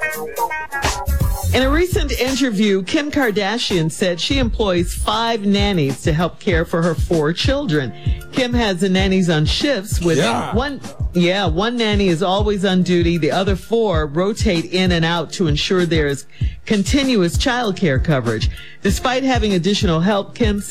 In a recent interview, Kim Kardashian said she employs 5 nannies to help care for her 4 children. Kim has the nannies on shifts with one nanny is always on duty. The other 4 rotate in and out to ensure there is continuous child care coverage. Despite having additional help, Kim